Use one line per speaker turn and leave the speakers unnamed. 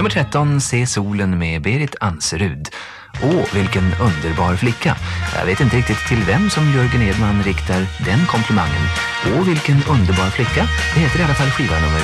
Nummer 13, Se solen med Berit Anserud. Åh, vilken underbar flicka. Jag vet inte riktigt till vem som Jörgen Edman riktar den komplimangen. Åh, vilken underbar flicka. Det heter i alla fall skiva nummer